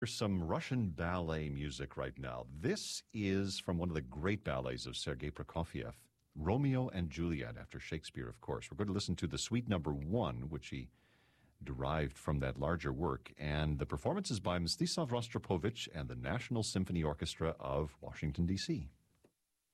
Here's some Russian ballet music right now. This is from one of the great ballets of Sergei Prokofiev, Romeo and Juliet, after Shakespeare, of course. We're going to listen to the Suite Number 1, which he derived from that larger work, and the performance is by Mstislav Rostropovich and the National Symphony Orchestra of Washington, D.C.